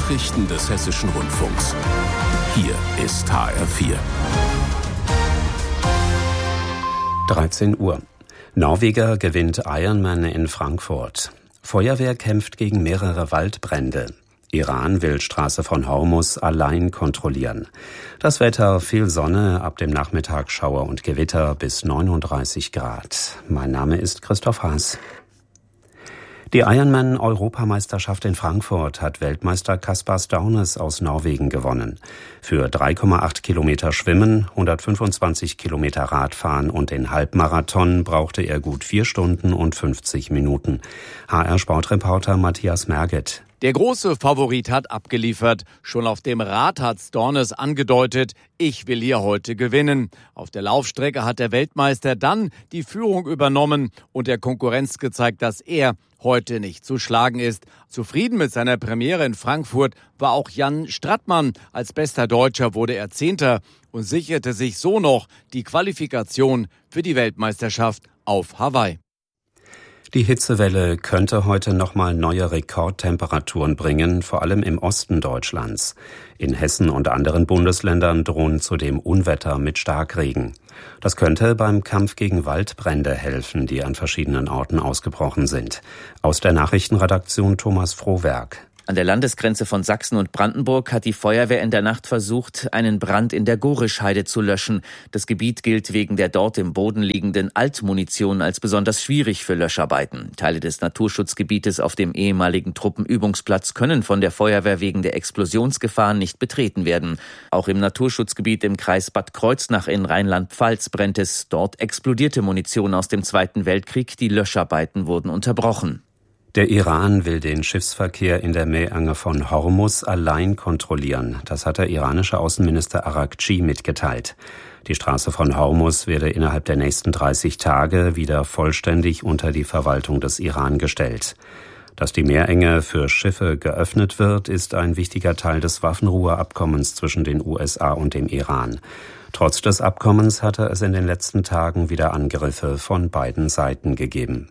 Nachrichten des Hessischen Rundfunks. Hier ist HR4. 13 Uhr. Norweger gewinnt Ironman in Frankfurt. Feuerwehr kämpft gegen mehrere Waldbrände. Iran will Straße von Hormuz allein kontrollieren. Das Wetter: viel Sonne, ab dem Nachmittag Schauer und Gewitter bis 39 Grad. Mein Name ist Christoph Haas. Die Ironman-Europameisterschaft in Frankfurt hat Weltmeister Caspar Staunes aus Norwegen gewonnen. Für 3,8 Kilometer Schwimmen, 125 Kilometer Radfahren und den Halbmarathon brauchte er gut 4 Stunden und 50 Minuten. HR-Sportreporter Matthias Merget. Der große Favorit hat abgeliefert. Schon auf dem Rad hat Stornes angedeutet, ich will hier heute gewinnen. Auf der Laufstrecke hat der Weltmeister dann die Führung übernommen und der Konkurrenz gezeigt, dass er heute nicht zu schlagen ist. Zufrieden mit seiner Premiere in Frankfurt war auch Jan Strattmann. Als bester Deutscher wurde er 10. und sicherte sich so noch die Qualifikation für die Weltmeisterschaft auf Hawaii. Die Hitzewelle könnte heute nochmal neue Rekordtemperaturen bringen, vor allem im Osten Deutschlands. In Hessen und anderen Bundesländern drohen zudem Unwetter mit Starkregen. Das könnte beim Kampf gegen Waldbrände helfen, die an verschiedenen Orten ausgebrochen sind. Aus der Nachrichtenredaktion Thomas Frohwerk. An der Landesgrenze von Sachsen und Brandenburg hat die Feuerwehr in der Nacht versucht, einen Brand in der Gorischheide zu löschen. Das Gebiet gilt wegen der dort im Boden liegenden Altmunition als besonders schwierig für Löscharbeiten. Teile des Naturschutzgebietes auf dem ehemaligen Truppenübungsplatz können von der Feuerwehr wegen der Explosionsgefahren nicht betreten werden. Auch im Naturschutzgebiet im Kreis Bad Kreuznach in Rheinland-Pfalz brennt es. Dort explodierte Munition aus dem Zweiten Weltkrieg. Die Löscharbeiten wurden unterbrochen. Der Iran will den Schiffsverkehr in der Meerenge von Hormuz allein kontrollieren. Das hat der iranische Außenminister Araghchi mitgeteilt. Die Straße von Hormuz werde innerhalb der nächsten 30 Tage wieder vollständig unter die Verwaltung des Iran gestellt. Dass die Meerenge für Schiffe geöffnet wird, ist ein wichtiger Teil des Waffenruheabkommens zwischen den USA und dem Iran. Trotz des Abkommens hatte es in den letzten Tagen wieder Angriffe von beiden Seiten gegeben.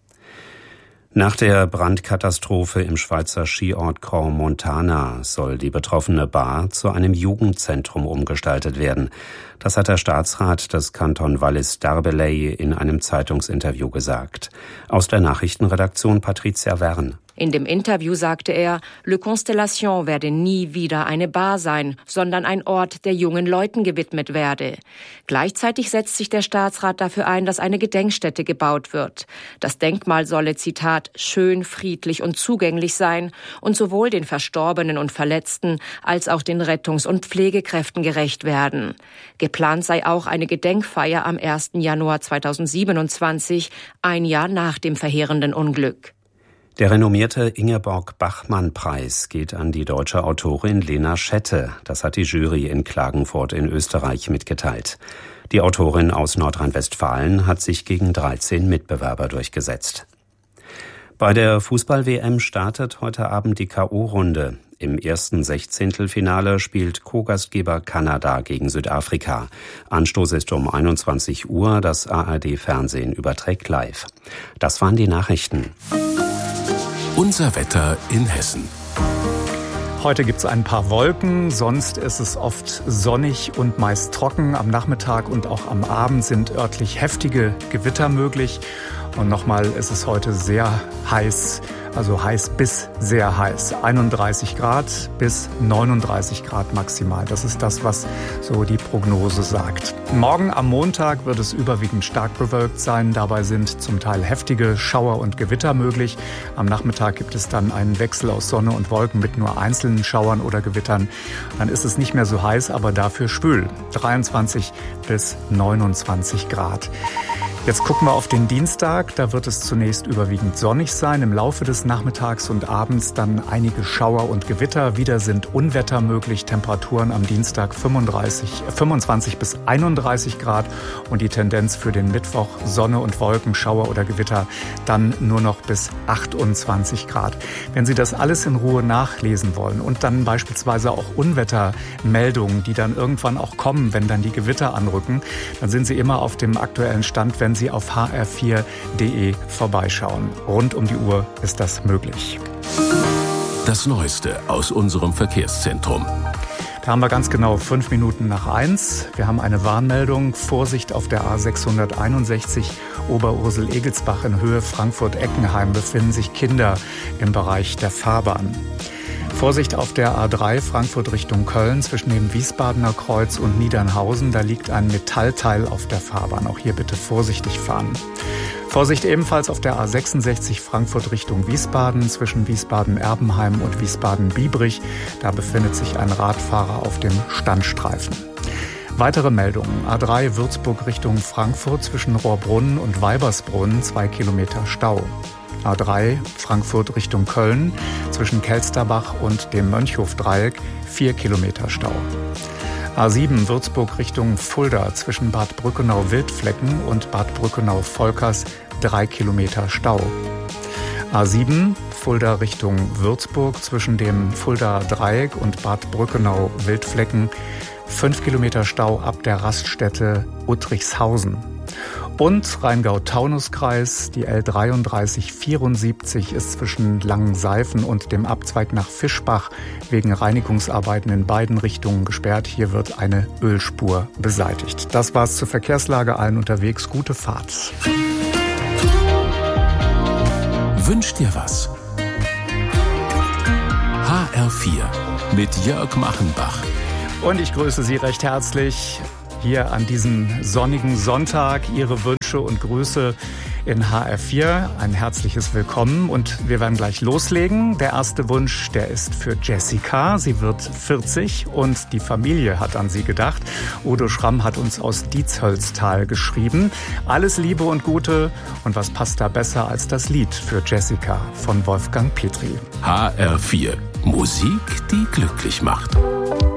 Nach der Brandkatastrophe im Schweizer Skiort Crans-Montana soll die betroffene Bar zu einem Jugendzentrum umgestaltet werden. Das hat der Staatsrat des Kanton Wallis-d'Arbelaye in einem Zeitungsinterview gesagt. Aus der Nachrichtenredaktion Patricia Wern. In dem Interview sagte er, Le Constellation werde nie wieder eine Bar sein, sondern ein Ort, der jungen Leuten gewidmet werde. Gleichzeitig setzt sich der Staatsrat dafür ein, dass eine Gedenkstätte gebaut wird. Das Denkmal solle, Zitat, schön, friedlich und zugänglich sein und sowohl den Verstorbenen und Verletzten als auch den Rettungs- und Pflegekräften gerecht werden. Geplant sei auch eine Gedenkfeier am 1. Januar 2027, ein Jahr nach dem verheerenden Unglück. Der renommierte Ingeborg-Bachmann-Preis geht an die deutsche Autorin Lena Schette. Das hat die Jury in Klagenfurt in Österreich mitgeteilt. Die Autorin aus Nordrhein-Westfalen hat sich gegen 13 Mitbewerber durchgesetzt. Bei der Fußball-WM startet heute Abend die K.O.-Runde. Im ersten Sechzehntelfinale spielt Co-Gastgeber Kanada gegen Südafrika. Anstoß ist um 21 Uhr. Das ARD-Fernsehen überträgt live. Das waren die Nachrichten. Unser Wetter in Hessen. Heute gibt es ein paar Wolken, sonst ist es oft sonnig und meist trocken. Am Nachmittag und auch am Abend sind örtlich heftige Gewitter möglich. Und nochmal ist es heute sehr heiß, also heiß bis sehr heiß. 31 Grad bis 39 Grad maximal. Das ist das, was so die Prognose sagt. Morgen am Montag wird es überwiegend stark bewölkt sein. Dabei sind zum Teil heftige Schauer und Gewitter möglich. Am Nachmittag gibt es dann einen Wechsel aus Sonne und Wolken mit nur einzelnen Schauern oder Gewittern. Dann ist es nicht mehr so heiß, aber dafür schwül. 23 bis 29 Grad. Jetzt gucken wir auf den Dienstag. Da wird es zunächst überwiegend sonnig sein. Im Laufe des Nachmittags und abends dann einige Schauer und Gewitter. Wieder sind Unwetter möglich. Temperaturen am Dienstag 25 bis 31 Grad. Und die Tendenz für den Mittwoch Sonne und Wolken, Schauer oder Gewitter dann nur noch bis 28 Grad. Wenn Sie das alles in Ruhe nachlesen wollen und dann beispielsweise auch Unwettermeldungen, die dann irgendwann auch kommen, wenn dann die Gewitter anrücken, dann sind Sie immer auf dem aktuellen Stand, wenn Sie auf hr4.de vorbeischauen. Rund um die Uhr ist das möglich. Das Neueste aus unserem Verkehrszentrum. Da haben wir ganz genau 5 Minuten nach 1. Wir haben eine Warnmeldung. Vorsicht auf der A661 Oberursel-Egelsbach in Höhe Frankfurt-Eckenheim befinden sich Kinder im Bereich der Fahrbahn. Vorsicht auf der A3 Frankfurt Richtung Köln zwischen dem Wiesbadener Kreuz und Niedernhausen. Da liegt ein Metallteil auf der Fahrbahn. Auch hier bitte vorsichtig fahren. Vorsicht ebenfalls auf der A66 Frankfurt Richtung Wiesbaden zwischen Wiesbaden-Erbenheim und Wiesbaden-Biebrich. Da befindet sich ein Radfahrer auf dem Standstreifen. Weitere Meldungen. A3 Würzburg Richtung Frankfurt zwischen Rohrbrunn und Weibersbrunn 2 Kilometer Stau. A3 Frankfurt Richtung Köln zwischen Kelsterbach und dem Mönchhof-Dreieck 4 Kilometer Stau. A7 Würzburg Richtung Fulda zwischen Bad Brückenau-Wildflecken und Bad Brückenau-Volkers 3 Kilometer Stau. A7 Fulda Richtung Würzburg zwischen dem Fulda-Dreieck und Bad Brückenau-Wildflecken 5 Kilometer Stau ab der Raststätte Uttrichshausen. Und Rheingau-Taunus-Kreis, die L3374 ist zwischen Langenseifen und dem Abzweig nach Fischbach wegen Reinigungsarbeiten in beiden Richtungen gesperrt. Hier wird eine Ölspur beseitigt. Das war's zur Verkehrslage. Allen unterwegs gute Fahrt. Wünsch dir was? HR4 mit Jörg Machenbach. Und ich grüße Sie recht herzlich hier an diesem sonnigen Sonntag. Ihre Wünsche und Grüße in HR4. Ein herzliches Willkommen und wir werden gleich loslegen. Der erste Wunsch, der ist für Jessica. Sie wird 40 und die Familie hat an sie gedacht. Udo Schramm hat uns aus Dietshölztal geschrieben. Alles Liebe und Gute und was passt da besser als das Lied für Jessica von Wolfgang Petri. HR4. Musik, die glücklich macht.